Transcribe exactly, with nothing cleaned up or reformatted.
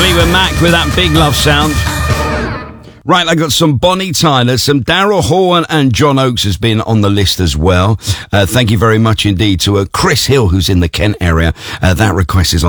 Fleetwood Mac with that big love sound. Right, I got some Bonnie Tyler, some Daryl Hall, and John Oates has been on the list as well. Uh, thank you very much indeed to uh, Chris Hill, who's in the Kent area. Uh, that request is on